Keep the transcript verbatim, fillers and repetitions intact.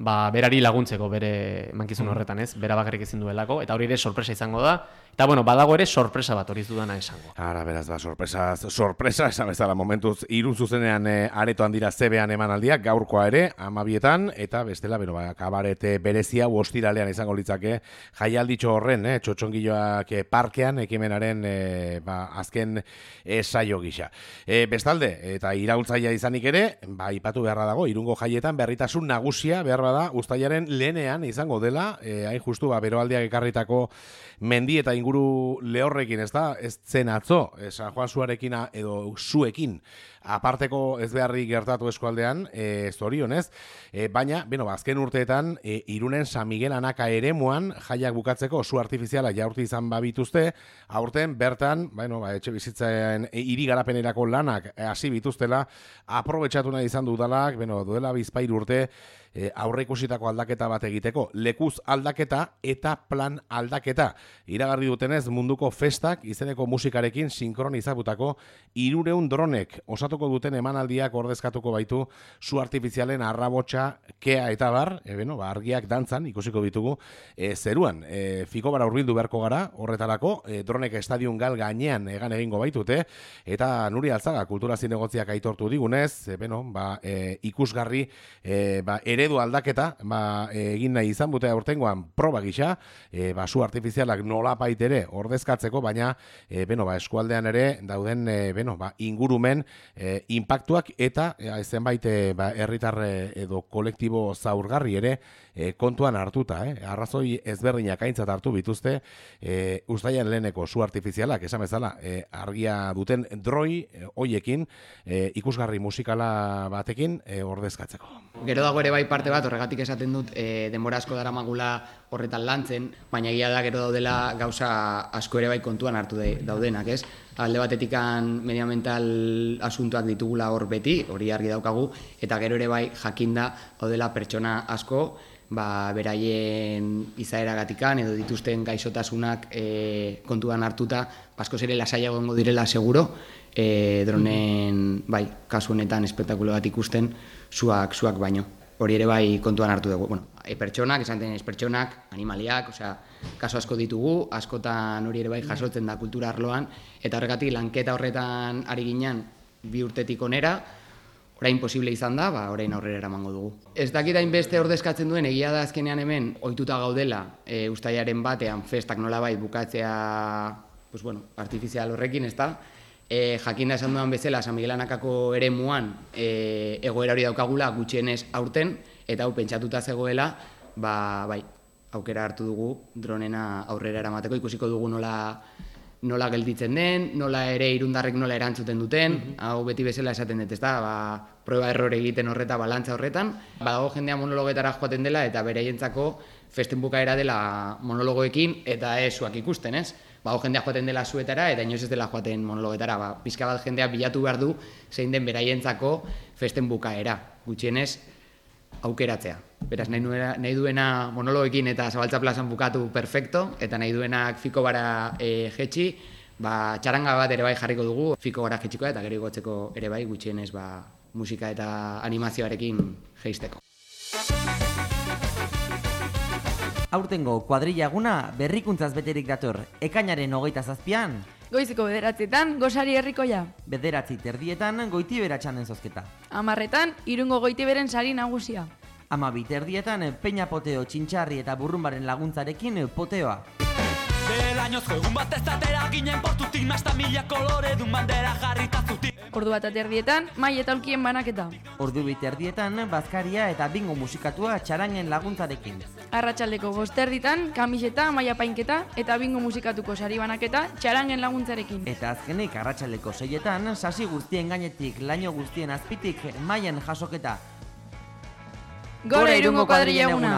ba, berari laguntzeko bere mankizun horretan, ez? Bera bakarrik ezin duelako, eta hori ere sorpresa izango da. Eta bueno, badago ere sorpresa bat hori ez dudana esango. Ara, beraz, ba, sorpresa, sorpresa, esan bezala momentuz, irun zuzenean e, aretoan dira zebean emanaldiak, gaurkoa ere, amabietan, eta bestela, bero, ba, kabarete berezia, ostiralean izango litzake, jaialditxo horren, eh, txotxongiloak e, parkean, ekimenaren, e, ba, azken e, saio gisa. E, bestalde, eta iraultzaia izanik ere, ba, ipatu beharra dago, irungo jaietan, berritasun nagusia, beharra da, uztailaren lehenean izango dela, e, hain justu, ba, beroaldiak ekarritako mendi eta inguru lehorrekin, ez da, ez zen atzo, e, San Juan zuarekin edo zuekin, aparteko ez beharrik gertatu eskualdean, e, zorionez, e, baina, beno, azken urteetan, e, Irunen San Miguel Anaka eremuan jaiak bukatzeko su artifiziala jaurti izan babituzte, aurten bertan, bueno, ba, etxe bizitzaren e, hiri garapenerako lanak hasi bituztela, aprobetxatu nahi izan dudalak, beno, duela bizpair urte, e, aurre ikusitako aldaketa bat egiteko, lekuz aldaketa eta plan aldaketa. Iragarri dutenez munduko festak izeneko musikarekin sinkronizabutako hirureun dronek osatuko duten emanaldiak ordezkatuko baitu su artifizialen arrabotsa, kea eta bar, e, beno, ba, argiak dantzan ikusiko ditugu e, zeruan. E, fiko bara urbildu beharko gara horretarako, e, dronek estadion gal gainean egan egingo baitute, eta Nuri Altzaga kultura zinegotziak aitortu digunez, e, beno, ba, e, ikusgarri e, ba, eredu aldaketa ba, e, egin nahi izan bute aurtengoan proba gisa, e, ba, su artifizialak nolapait ere ordezkatzeko, baina e, beno, ba, eskualdean ere dauden e, beno, ba, ingurumen e, impactuak eta e, zenbait e, ba, herritar edo kolektibo zaurgarri ere e, kontuan hartuta, eh? Arrazoi ezberdinak aintzat hartu bituzte e, uztailan leheneko su artifizialak, esan bezala, e, argia duten droi e, hoiekin e, ikusgarri musikala batekin e, ordezkatzeko. Gero dago ere bai parte bat, horregatik esaten dut e, denbora asko daramagula horretan lantzen, baina egia da gero daudela gauza asko ere bai kontuan hartu de, daudenak, ez? Alde batetikan medioambiental asuntoak ditugula hor beti, hori argi daukagu, eta gero ere bai jakinda daudela pertsona asko, ba, beraien izaeragatikan edo dituzten gaixotasunak e, kontuan hartuta, askoz ere lasaiago egongo direla seguro, e, dronen, bai, kasu honetan espektakulo bat ikusten, zuak, zuak baino. Hori ere bai kontuan hartu dugu. Bueno, e, pertsonak, esan denez pertsonak, animaliak, osea, kaso asko ditugu, askotan hori ere bai jasotzen da kultura arloan, eta horregatik lanketa horretan ari ginen bi urtetik onera, orain posible izan da, ba, orain aurrera eramango dugu. Ez dakit hainbeste ordezkatzen duen, egia da azkenean hemen ohituta gaudela, e, uztailaren batean festak nolabait bukatzea, pues bueno, artifizial horrekin, ez da? E, jakinda esan duan bezala, San Miguel Anakako eremuan e, egoera hori daukagula gutxienez aurten, eta hau pentsatuta zegoela, ba, bai, aukera hartu dugu dronena aurrera eramateko, ikusiko dugu nola nola gelditzen den, nola ere irundarrek nola erantzuten duten, mm-hmm. hau beti bezala esaten dut, ez da, ba, proba errore egiten horreta, balantza horretan, badago jendea monologetara joaten dela, eta beraientzako festen bukaera dela monologoekin, eta ez zuak ikusten, ez? Badago jendea joaten dela zuetara, eta inoiz ez dela joaten monologetara, ba, pizka bat jendea bilatu behar du, zein den beraientzako festen bukaera, gutxienez, aukeratzea. Beraz, nahi, nuera, nahi duena monologekin eta Zabaltza plazan bukatu perfecto, eta nahi duenak fiko bara e, jetxi, ba, txaranga bat ere bai jarriko dugu, fiko gara jetxikoa eta gero igotzeko ere bai gutxienez ba, musika eta animazioarekin jeisteko. Aurtengo kuadrilla eguna berrikuntzaz beterik dator, ekainaren hogeita zazpian. Goiziko bederatzietan, gozari herrikoia. Bederatzi terdietan, goitibera txanden zozketa. Amarretan, irungo goitiberen sari nagusia. Amabi terdietan, peña poteo, txintxarri eta burrumbaren laguntzarekin poteoa. Delainozko egun bat ez atera ginen portutik nasta mila kolore dun bandera jarrita zutik. Ordu bat aterdietan, mai eta aulkien banaketa. Ordu biterdietan, bazkaria eta bingo musikatua txarangen laguntzarekin. Arratsaldeko bosterditan, kamiseta, maia painketa eta bingo musikatuko sari banaketa txarangen laguntzarekin. Eta azkenik arratsaldeko seietan, sasi guztien gainetik, laino guztien azpitik, maien jasoketa. Gora irungo kuadrilla eguna!